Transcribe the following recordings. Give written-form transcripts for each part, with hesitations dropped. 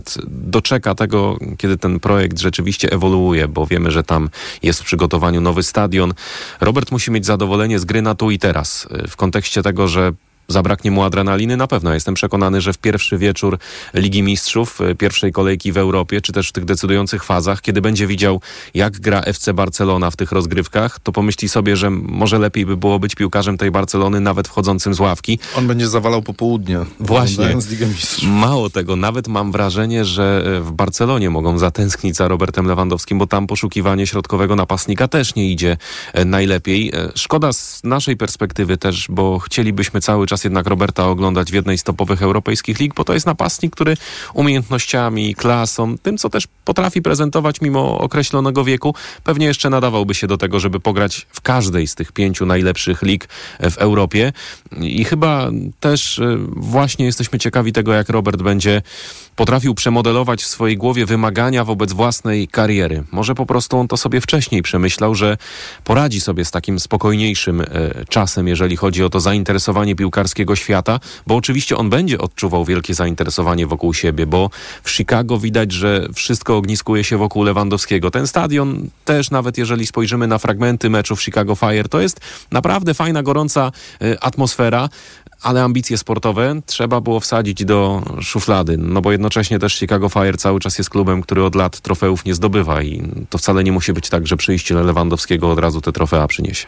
doczeka tego, kiedy ten projekt rzeczywiście ewoluuje, bo wiemy, że tam jest w przygotowaniu nowy stadion. Robert musi mieć zadowolenie z gry na tu i teraz. W kontekście tego, że zabraknie mu adrenaliny? Na pewno. Jestem przekonany, że w pierwszy wieczór Ligi Mistrzów, pierwszej kolejki w Europie, czy też w tych decydujących fazach, kiedy będzie widział, jak gra FC Barcelona w tych rozgrywkach, to pomyśli sobie, że może lepiej by było być piłkarzem tej Barcelony, nawet wchodzącym z ławki. On będzie zawalał popołudnia. Właśnie. Ligę Mistrzów. Mało tego, nawet mam wrażenie, że w Barcelonie mogą zatęsknić za Robertem Lewandowskim, bo tam poszukiwanie środkowego napastnika też nie idzie najlepiej. Szkoda z naszej perspektywy też, bo chcielibyśmy cały czas jednak Roberta oglądać w jednej z topowych europejskich lig, bo to jest napastnik, który umiejętnościami, klasą, tym co też potrafi prezentować mimo określonego wieku, pewnie jeszcze nadawałby się do tego, żeby pograć w każdej z tych 5 najlepszych lig w Europie. I chyba też właśnie jesteśmy ciekawi tego, jak Robert będzie potrafił przemodelować w swojej głowie wymagania wobec własnej kariery. Może po prostu on to sobie wcześniej przemyślał, że poradzi sobie z takim spokojniejszym czasem, jeżeli chodzi o to zainteresowanie piłkarskiego świata, bo oczywiście on będzie odczuwał wielkie zainteresowanie wokół siebie, bo w Chicago widać, że wszystko ogniskuje się wokół Lewandowskiego. Ten stadion też, nawet jeżeli spojrzymy na fragmenty meczów Chicago Fire, to jest naprawdę fajna, gorąca atmosfera, ale ambicje sportowe trzeba było wsadzić do szuflady, no bo jednocześnie też Chicago Fire cały czas jest klubem, który od lat trofeów nie zdobywa i to wcale nie musi być tak, że przyjście Lewandowskiego od razu te trofea przyniesie.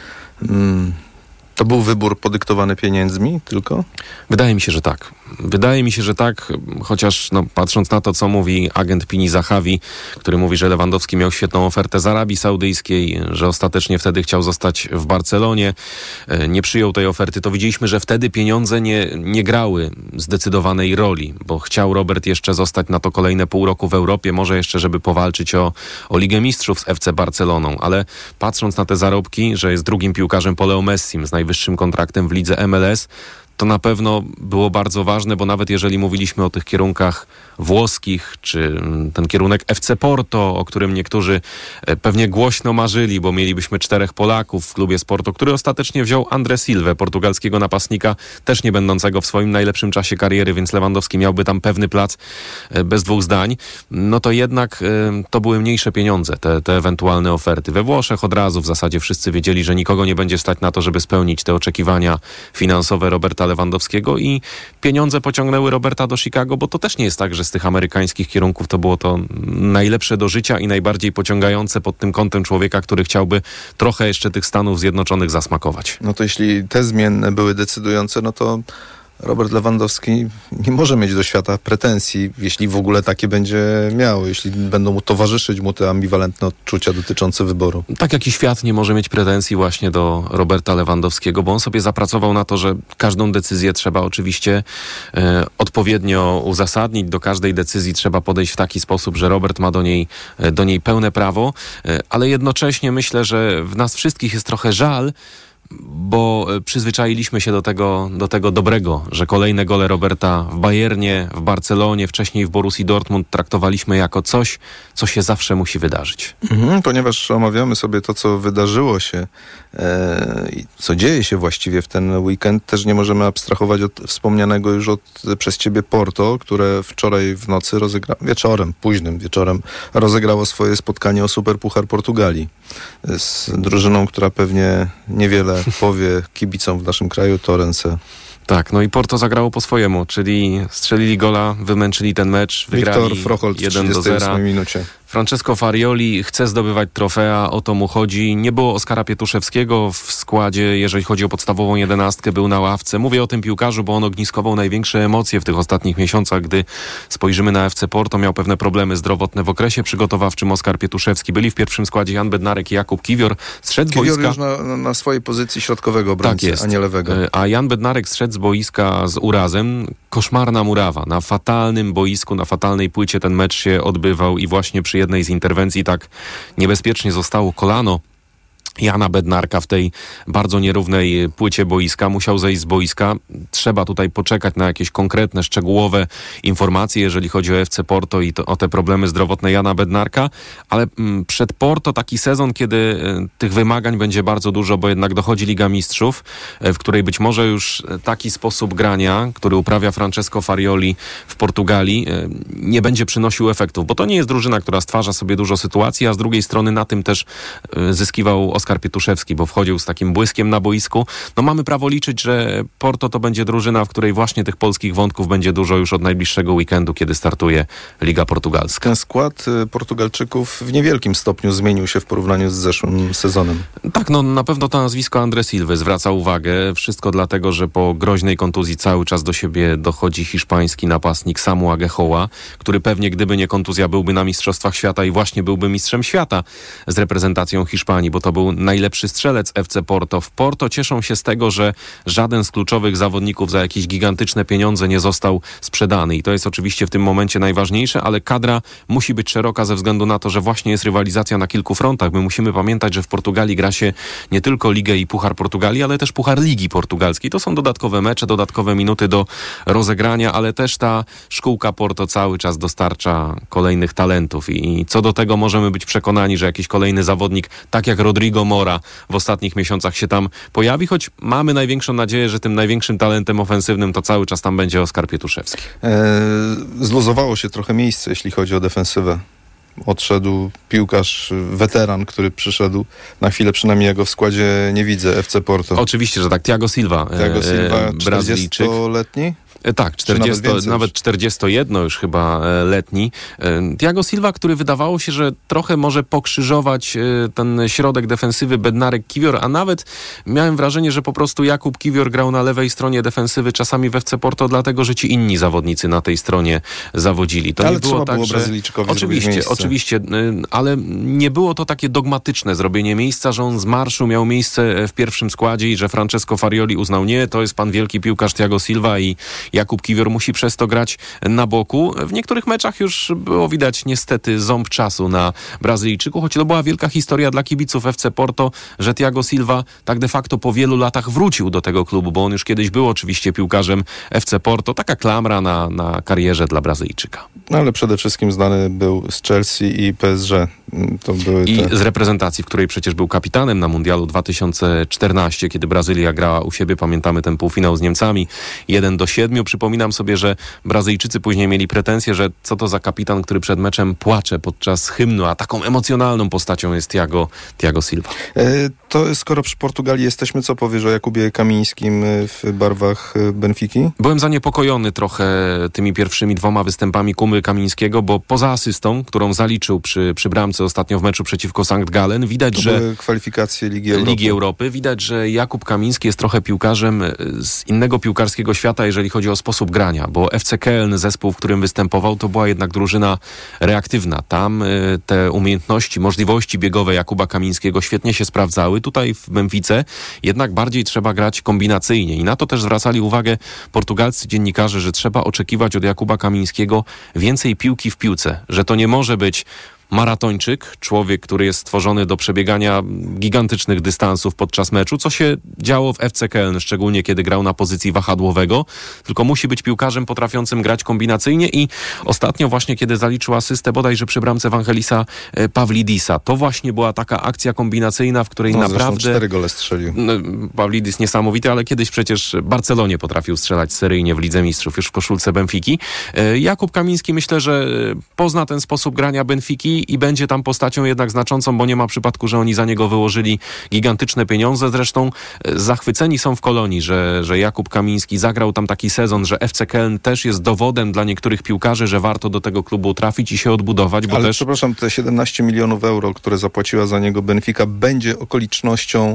To był wybór podyktowany pieniędzmi tylko? Wydaje mi się, że tak. Wydaje mi się, że tak, chociaż patrząc na to, co mówi agent Pini Zahavi, który mówi, że Lewandowski miał świetną ofertę z Arabii Saudyjskiej, że ostatecznie wtedy chciał zostać w Barcelonie, nie przyjął tej oferty, to widzieliśmy, że wtedy pieniądze nie grały zdecydowanej roli, bo chciał Robert jeszcze zostać na to kolejne pół roku w Europie, może jeszcze, żeby powalczyć o Ligę Mistrzów z FC Barceloną, ale patrząc na te zarobki, że jest drugim piłkarzem po Leo Messim z najwyższym kontraktem w lidze MLS, to na pewno było bardzo ważne, bo nawet jeżeli mówiliśmy o tych kierunkach włoskich, czy ten kierunek FC Porto, o którym niektórzy pewnie głośno marzyli, bo mielibyśmy 4 Polaków w klubie Porto, który ostatecznie wziął André Silvę, portugalskiego napastnika, też nie będącego w swoim najlepszym czasie kariery, więc Lewandowski miałby tam pewny plac bez dwóch zdań, no to jednak to były mniejsze pieniądze, te ewentualne oferty. We Włoszech od razu w zasadzie wszyscy wiedzieli, że nikogo nie będzie stać na to, żeby spełnić te oczekiwania finansowe Roberta Lewandowskiego i pieniądze pociągnęły Roberta do Chicago, bo to też nie jest tak, że z tych amerykańskich kierunków to było to najlepsze do życia i najbardziej pociągające pod tym kątem człowieka, który chciałby trochę jeszcze tych Stanów Zjednoczonych zasmakować. No to jeśli te zmienne były decydujące, no to Robert Lewandowski nie może mieć do świata pretensji, jeśli w ogóle takie będzie miał, jeśli będą mu towarzyszyć te ambiwalentne odczucia dotyczące wyboru. Tak jak i świat nie może mieć pretensji właśnie do Roberta Lewandowskiego, bo on sobie zapracował na to, że każdą decyzję trzeba oczywiście odpowiednio uzasadnić, do każdej decyzji trzeba podejść w taki sposób, że Robert ma do niej pełne prawo, ale jednocześnie myślę, że w nas wszystkich jest trochę żal, bo przyzwyczailiśmy się do tego dobrego, że kolejne gole Roberta w Bayernie, w Barcelonie, wcześniej w Borussii Dortmund traktowaliśmy jako coś, co się zawsze musi wydarzyć. Ponieważ omawiamy sobie to, co wydarzyło się i co dzieje się właściwie w ten weekend, też nie możemy abstrahować od wspomnianego już przez ciebie Porto, które wczoraj w nocy późnym wieczorem rozegrało swoje spotkanie o Superpuchar Portugalii z drużyną, która pewnie niewiele powie kibicom w naszym kraju, Torrense. Tak, no i Porto zagrało po swojemu, czyli strzelili gola, wymęczyli ten mecz, wygrali Wiktor Froholt w 38 minucie. Francesco Farioli chce zdobywać trofea, o to mu chodzi. Nie było Oskara Pietuszewskiego w składzie, jeżeli chodzi o podstawową 11, był na ławce. Mówię o tym piłkarzu, bo on ogniskował największe emocje w tych ostatnich miesiącach, gdy spojrzymy na FC Porto, miał pewne problemy zdrowotne w okresie przygotowawczym. Oskar Pietuszewski, byli w pierwszym składzie Jan Bednarek i Jakub Kiwior. Zszedł z boiska już na swojej pozycji środkowego obrońcy, tak a nie lewego. A Jan Bednarek zszedł z boiska z urazem. Koszmarna murawa. Na fatalnym boisku, na fatalnej płycie ten mecz się odbywał i właśnie przy jednej z interwencji tak niebezpiecznie zostało kolano Jana Bednarka w tej bardzo nierównej płycie boiska. Musiał zejść z boiska. Trzeba tutaj poczekać na jakieś konkretne, szczegółowe informacje, jeżeli chodzi o FC Porto i o te problemy zdrowotne Jana Bednarka, ale przed Porto taki sezon, kiedy tych wymagań będzie bardzo dużo, bo jednak dochodzi Liga Mistrzów, w której być może już taki sposób grania, który uprawia Francesco Farioli w Portugalii, nie będzie przynosił efektów, bo to nie jest drużyna, która stwarza sobie dużo sytuacji, a z drugiej strony na tym też zyskiwał Oskar Pietuszewski, bo wchodził z takim błyskiem na boisku. No mamy prawo liczyć, że Porto to będzie drużyna, w której właśnie tych polskich wątków będzie dużo już od najbliższego weekendu, kiedy startuje Liga Portugalska. Ten skład Portugalczyków w niewielkim stopniu zmienił się w porównaniu z zeszłym sezonem. Tak, no na pewno to nazwisko André Silva zwraca uwagę. Wszystko dlatego, że po groźnej kontuzji cały czas do siebie dochodzi hiszpański napastnik Samu Agehoa, który pewnie gdyby nie kontuzja byłby na Mistrzostwach Świata i właśnie byłby mistrzem świata z reprezentacją Hiszpanii, bo to był najlepszy strzelec FC Porto. W Porto cieszą się z tego, że żaden z kluczowych zawodników za jakieś gigantyczne pieniądze nie został sprzedany i to jest oczywiście w tym momencie najważniejsze, ale kadra musi być szeroka ze względu na to, że właśnie jest rywalizacja na kilku frontach. My musimy pamiętać, że w Portugalii gra się nie tylko Ligę i Puchar Portugalii, ale też Puchar Ligi Portugalskiej. To są dodatkowe mecze, dodatkowe minuty do rozegrania, ale też ta szkółka Porto cały czas dostarcza kolejnych talentów i co do tego możemy być przekonani, że jakiś kolejny zawodnik, tak jak Rodrigo Mora w ostatnich miesiącach się tam pojawi, choć mamy największą nadzieję, że tym największym talentem ofensywnym to cały czas tam będzie Oskar Pietuszewski. Zluzowało się trochę miejsce, jeśli chodzi o defensywę. Odszedł piłkarz, weteran, który przyszedł. Na chwilę przynajmniej ja go w składzie nie widzę, FC Porto. Oczywiście, że tak. Thiago Silva, Brazylijczyk. 40-letni? Tak, 40, nawet 41 już chyba letni. Thiago Silva, który wydawało się, że trochę może pokrzyżować ten środek defensywy Bednarek-Kiwior, a nawet miałem wrażenie, że po prostu Jakub Kiwior grał na lewej stronie defensywy czasami w FC Porto, dlatego że ci inni zawodnicy na tej stronie zawodzili. To ale nie było tak, było że Brazylijczykowi oczywiście, ale nie było to takie dogmatyczne zrobienie miejsca, że on z marszu miał miejsce w pierwszym składzie i że Francesco Farioli uznał, nie, to jest pan wielki piłkarz Thiago Silva i Jakub Kiwior musi przez to grać na boku. W niektórych meczach już było widać niestety ząb czasu na Brazylijczyku, choć to była wielka historia dla kibiców FC Porto, że Thiago Silva tak de facto po wielu latach wrócił do tego klubu, bo on już kiedyś był oczywiście piłkarzem FC Porto. Taka klamra na karierze dla Brazylijczyka. No ale przede wszystkim znany był z Chelsea i PSG. To były z reprezentacji, w której przecież był kapitanem na Mundialu 2014, kiedy Brazylia grała u siebie. Pamiętamy ten półfinał z Niemcami 1-7. Przypominam sobie, że Brazylijczycy później mieli pretensje, że co to za kapitan, który przed meczem płacze podczas hymnu, a taką emocjonalną postacią jest Thiago Silva. To skoro przy Portugalii jesteśmy, co powiesz o Jakubie Kamińskim w barwach Benfiki? Byłem zaniepokojony trochę tymi pierwszymi 2 występami Kuby Kamińskiego, bo poza asystą, którą zaliczył przy bramce ostatnio w meczu przeciwko Sankt Gallen, widać, to że były kwalifikacje Ligi Europy. Widać, że Jakub Kamiński jest trochę piłkarzem z innego piłkarskiego świata, jeżeli chodzi o sposób grania, bo FC Köln, zespół, w którym występował, to była jednak drużyna reaktywna. Tam te umiejętności, możliwości biegowe Jakuba Kamińskiego świetnie się sprawdzały. Tutaj w Benfice jednak bardziej trzeba grać kombinacyjnie i na to też zwracali uwagę portugalscy dziennikarze, że trzeba oczekiwać od Jakuba Kamińskiego więcej piłki w piłce, że to nie może być maratończyk, człowiek, który jest stworzony do przebiegania gigantycznych dystansów podczas meczu, co się działo w FC Köln, szczególnie kiedy grał na pozycji wahadłowego, tylko musi być piłkarzem potrafiącym grać kombinacyjnie i ostatnio właśnie, kiedy zaliczył asystę bodajże przy bramce Evangelisa Pavlidisa, to właśnie była taka akcja kombinacyjna, w której naprawdę 4 gole strzelił. Pavlidis niesamowity, ale kiedyś przecież Barcelonie potrafił strzelać seryjnie w Lidze Mistrzów, już w koszulce Benfiki. Jakub Kamiński, myślę, że pozna ten sposób grania Benfiki i będzie tam postacią jednak znaczącą, bo nie ma przypadku, że oni za niego wyłożyli gigantyczne pieniądze. Zresztą zachwyceni są w Kolonii, że Jakub Kamiński zagrał tam taki sezon, że FC Köln też jest dowodem dla niektórych piłkarzy, że warto do tego klubu trafić i się odbudować. Bo ale też... przepraszam, te 17 milionów euro, które zapłaciła za niego Benfica, będzie okolicznością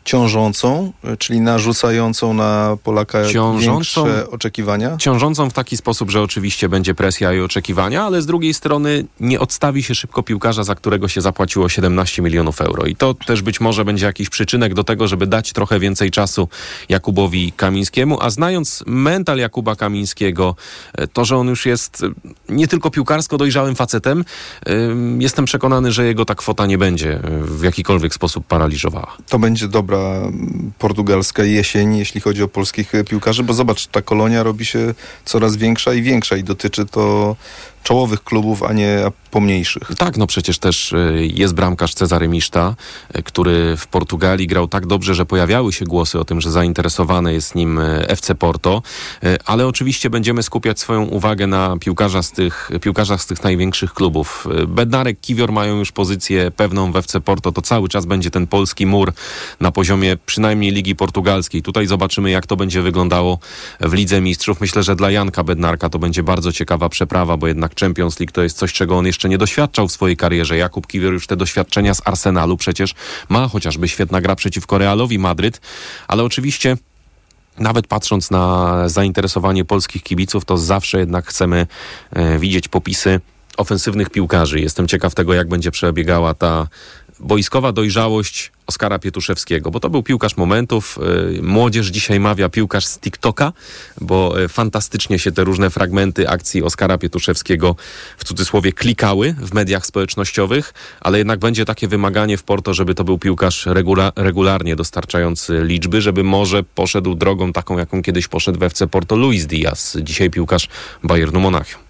ciążącą, czyli narzucającą na Polaka większe oczekiwania? Ciążącą w taki sposób, że oczywiście będzie presja i oczekiwania, ale z drugiej strony nie odstawi się szybko piłkarza, za którego się zapłaciło 17 milionów euro. I to też być może będzie jakiś przyczynek do tego, żeby dać trochę więcej czasu Jakubowi Kamińskiemu, a znając mental Jakuba Kamińskiego, to, że on już jest nie tylko piłkarsko dojrzałym facetem, jestem przekonany, że jego ta kwota nie będzie w jakikolwiek sposób paraliżowała. To będzie dobra portugalska jesień, jeśli chodzi o polskich piłkarzy, bo zobacz, ta kolonia robi się coraz większa i dotyczy to czołowych klubów, a nie pomniejszych. Tak, no przecież też jest bramkarz Cezary Miszta, który w Portugalii grał tak dobrze, że pojawiały się głosy o tym, że zainteresowane jest nim FC Porto, ale oczywiście będziemy skupiać swoją uwagę na piłkarzach z tych największych klubów. Bednarek, Kiwior mają już pozycję pewną w FC Porto, to cały czas będzie ten polski mur na poziomie przynajmniej Ligi Portugalskiej. Tutaj zobaczymy, jak to będzie wyglądało w Lidze Mistrzów. Myślę, że dla Janka Bednarka to będzie bardzo ciekawa przeprawa, bo jednak Champions League to jest coś, czego on jeszcze nie doświadczał w swojej karierze. Jakub Kiwior już te doświadczenia z Arsenalu przecież ma, chociażby świetna gra przeciwko Realowi Madryt, ale oczywiście nawet patrząc na zainteresowanie polskich kibiców, to zawsze jednak chcemy widzieć popisy ofensywnych piłkarzy. Jestem ciekaw tego, jak będzie przebiegała ta boiskowa dojrzałość Oskara Pietuszewskiego, bo to był piłkarz momentów. Młodzież dzisiaj mawia piłkarz z TikToka, bo fantastycznie się te różne fragmenty akcji Oskara Pietuszewskiego w cudzysłowie klikały w mediach społecznościowych, ale jednak będzie takie wymaganie w Porto, żeby to był piłkarz regularnie dostarczający liczby, żeby może poszedł drogą taką, jaką kiedyś poszedł w FC Porto Luis Diaz, dzisiaj piłkarz Bayernu Monachium.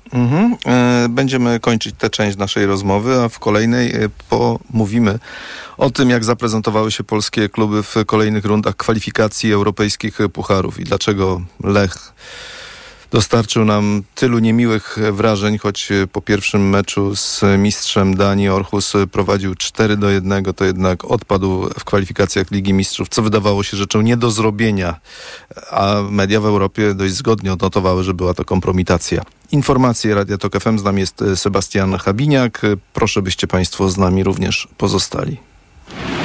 Będziemy kończyć tę część naszej rozmowy, a w kolejnej pomówimy o tym, jak zaprezentowały się polskie kluby w kolejnych rundach kwalifikacji europejskich pucharów i dlaczego Lech dostarczył nam tylu niemiłych wrażeń, choć po pierwszym meczu z mistrzem Danii Aarhus prowadził 4-1, to jednak odpadł w kwalifikacjach Ligi Mistrzów, co wydawało się rzeczą nie do zrobienia, a media w Europie dość zgodnie odnotowały, że była to kompromitacja. Informacje Radia Tok FM, z nami jest Sebastian Habiniak. Proszę, byście Państwo z nami również pozostali.